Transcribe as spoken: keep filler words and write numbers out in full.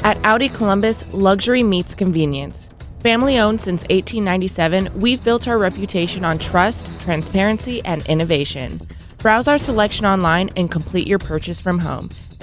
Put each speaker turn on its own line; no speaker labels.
At Audi Columbus, luxury meets convenience. Family owned since eighteen ninety-seven, we've built our reputation on trust, transparency, and innovation. Browse our selection online and complete your purchase from home.